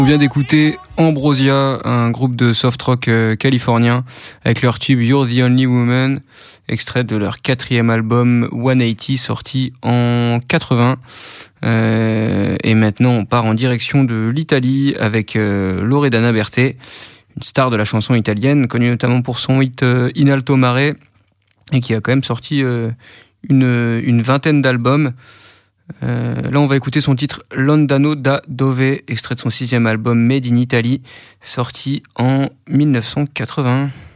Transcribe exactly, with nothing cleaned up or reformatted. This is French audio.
On vient d'écouter Ambrosia, un groupe de soft rock euh, californien, avec leur tube You're the Only Woman, extrait de leur quatrième album cent quatre-vingts, sorti en quatre-vingts. Euh, et maintenant, on part en direction de l'Italie avec euh, Loredana Bertè, une star de la chanson italienne, connue notamment pour son hit euh, In Alto Mare, et qui a quand même sorti euh, une, une vingtaine d'albums. Euh, là, on va écouter son titre Lontano da Dove, extrait de son sixième album Made in Italy, sorti en dix-neuf cent quatre-vingts.